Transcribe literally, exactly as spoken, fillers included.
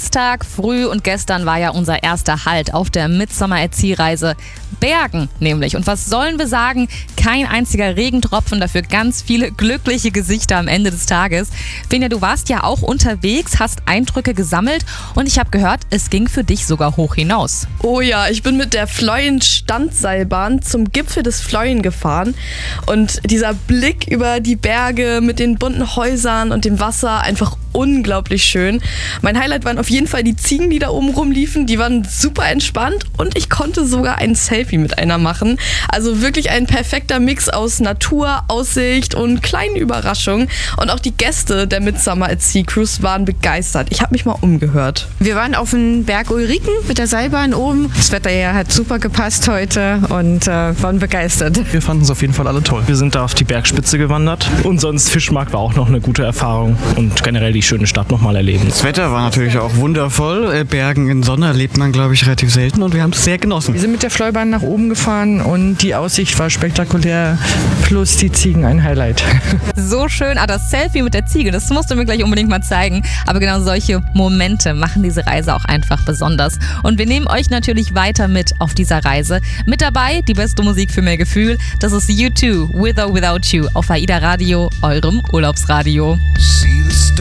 Dienstag früh und gestern war ja unser erster Halt auf der Midsommer-at-Sea-Reise. Bergen nämlich. Und was sollen wir sagen? Kein einziger Regentropfen, dafür ganz viele glückliche Gesichter am Ende des Tages. Finja, du warst ja auch unterwegs, hast Eindrücke gesammelt und ich habe gehört, es ging für dich sogar hoch hinaus. Oh ja, ich bin mit der Fløyen-Standseilbahn zum Gipfel des Fløyen gefahren und dieser Blick über die Berge mit den bunten Häusern und dem Wasser, einfach unglaublich schön. Mein Highlight waren auf jeden Fall die Ziegen, die da oben rumliefen. Die waren super entspannt und ich konnte sogar ein Selfie mit einer machen. Also wirklich ein perfekter Mix aus Natur, Aussicht und kleinen Überraschungen. Und auch die Gäste der Midsommer-at-Sea Cruise waren begeistert. Ich habe mich mal umgehört. Wir waren auf dem Berg Ulriken mit der Seilbahn oben. Das Wetter ja hat super gepasst heute und äh, waren begeistert. Wir fanden es auf jeden Fall alle toll. Wir sind da auf die Bergspitze gewandert und sonst Fischmarkt war auch noch eine gute Erfahrung und generell die schöne Stadt nochmal erleben. Das Wetter war natürlich auch wundervoll. Bergen in Sonne erlebt man, glaube ich, relativ selten und wir haben es sehr genossen. Wir sind mit der Fløjbahn nach oben gefahren und die Aussicht war spektakulär, plus die Ziegen ein Highlight. So schön, ah, das Selfie mit der Ziege, das musst du mir gleich unbedingt mal zeigen. Aber genau solche Momente machen diese Reise auch einfach besonders. Und wir nehmen euch natürlich weiter mit auf dieser Reise. Mit dabei die beste Musik für mehr Gefühl, das ist U zwei, With or Without You auf AIDA Radio, eurem Urlaubsradio.